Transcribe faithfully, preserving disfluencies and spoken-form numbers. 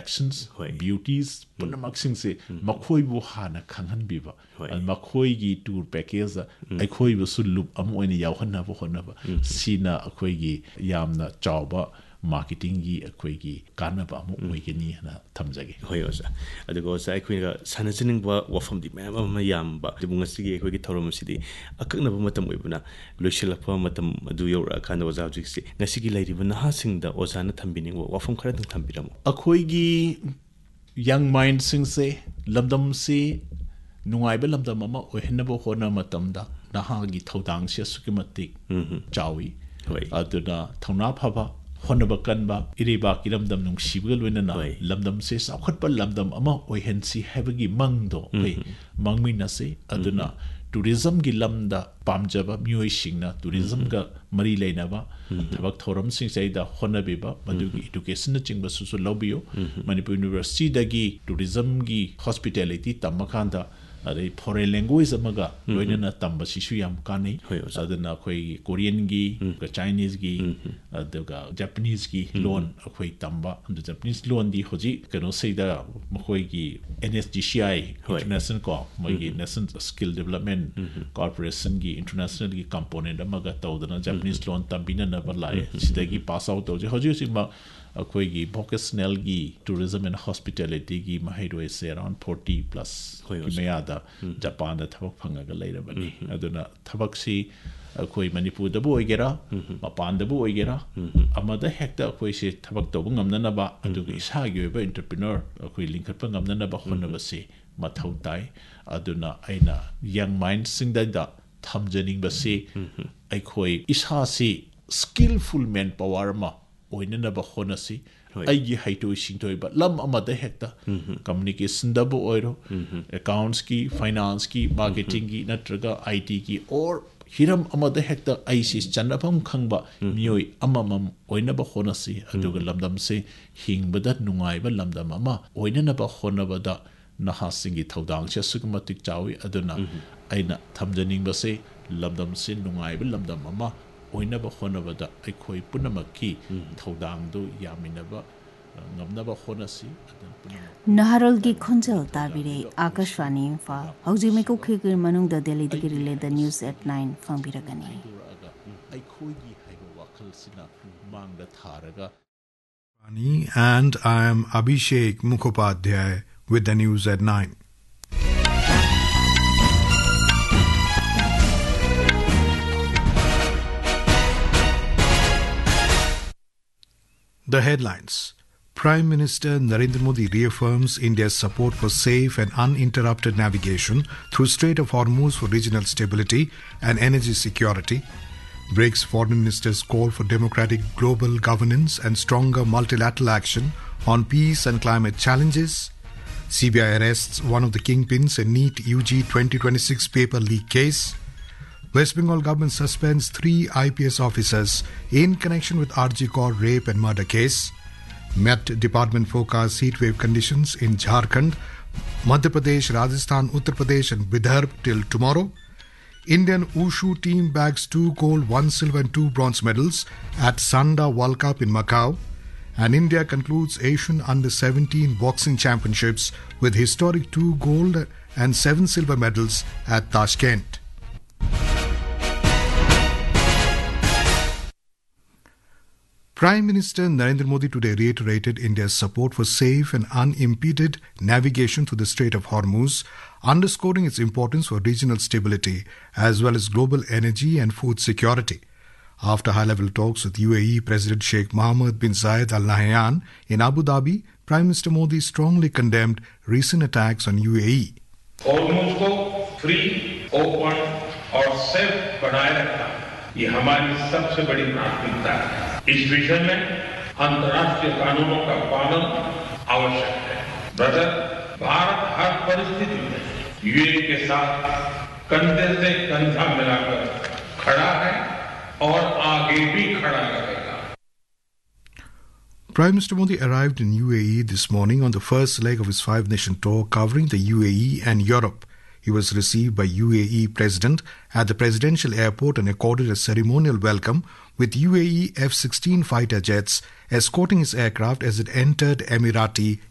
attractions beauties punamaksing se makhoi bu hana khanghan biba makhoi gi tour package akhoi bu sulup am oina yawhanna bo honna ba sina akhoi gi yamna chawba marketing gi akhoi gi kanaba am oigani na thamjage hoi osa adugo sa akhoi ga sanajining ba wafam di ma ma yam ba dibunga sigi akhoi gi thorom sidi akakna ba matam oibuna loisilakpa matam adu yora khana oza jik si ngasigi lairiba naha singda oza na thambini wafam khara dang thambiramo akhoi gi young mind sing se lamdam se nungai ba lamdam ama ohenna bo hona matamda naha gi thodang se sukimatik chawi aduna thona phaba honaba kanba iriba kiramdam nung sibgal wena na lamdam se sakhat pa lamdam ama ohensi habagi mangdo oi mangmi na se aduna tourism gi lamda pamjaba myoi singna tourism ga mari leina ba thabak thoram sing saida honabe ba madugi education na chingba su su lobio Manipur University dagi tourism gi hospitality tamakhanda adai foreign language amaga loina na tamba sisu yam kani adana khoi Korean gi ka Chinese gi aduga Japanese gi loan khoi tamba and Japanese loan di hoji kano seida makhoi gi N S D C I international ko magi national skill development corporation gi international gi component amaga tawdana Japanese loan tambina na balai sidagi pass out hoji hoji sima akhoi gi vocational gi tourism and hospitality gi mahiroi se around forty plus mayada Japan da thabak phangaga leirabani aduna thabak si akhoi Manipur da bo oigera mapan da bo oigera amada hekta akhoi se thabak tobu ngamna na ba aduga isa gi ba entrepreneur akhoi linkhat pa ngamna na ba khonna ba se mathau tai aduna aina young mind sing da da thamjaning ba se akhoi isa si skillful manpower ma oina na ba khona si aigi haito singtoi ba lam amada hekta communication da bo oiro accounts ki finance ki marketing ki natraga I T ki or hiram amada hekta I C chanapam khangba mioi amamam oina ba khona si aduga lamdam se hingbada nungai ba lamdam ama oina na ba khona ba da naha singi thodang che sukmatik chawi aduna aina thamjaning ba se lamdam se nungai ba lamdam ama oina ba khona ba da aikhoi punamaki thodang do yamina ba ngamna ba khona si Naharol gi khonjal tabire Akashwani fa hauji me ko khege manung da Delhi digi rile the news at nine fangbiragani aikhoi gi haiba wakhal sina mangda tharaga and I am Abhishek Mukhopadhyay with the news at nine. The headlines. Prime Minister Narendra Modi reaffirms India's support for safe and uninterrupted navigation through Strait of Hormuz for regional stability and energy security. Breaks foreign minister's call for democratic global governance and stronger multilateral action on peace and climate challenges. C B I arrests one of the kingpins in NEET U G twenty twenty-six paper leak case. West Bengal government suspends three I P S officers in connection with R G Kar rape and murder case. Met Department forecasts heatwave conditions in Jharkhand, Madhya Pradesh, Rajasthan, Uttar Pradesh and Vidarbh till tomorrow. Indian Wushu team bags two gold, one silver and two bronze medals at Sanda World Cup in Macau. And India concludes Asian Under seventeen Boxing Championships with historic two gold and seven silver medals at Tashkent. Prime Minister Narendra Modi today reiterated India's support for safe and unimpeded navigation through the Strait of Hormuz, underscoring its importance for regional stability as well as global energy and food security. After high-level talks with U A E President Sheikh Mohammed bin Zayed Al Nahyan in Abu Dhabi, Prime Minister Modi strongly condemned recent attacks on U A E. Hormuz को free, open और safe बनाए रखना ये हमारी सबसे बड़ी प्राथमिकता है. इस विषय में अंतर्राष्ट्रीय कानूनों का पालन आवश्यक है. ब्रदर, भारत हर परिस्थिति में यूएई के साथ कंधे से कंधा मिलाकर खड़ा है और आगे भी खड़ा रहेगा. Prime Minister Modi arrived in U A E this morning on the first leg of his five-nation tour covering the U A E and Europe. He was received by U A E President at the presidential airport and accorded a ceremonial welcome with U A E F sixteen fighter jets escorting his aircraft as it entered Emirati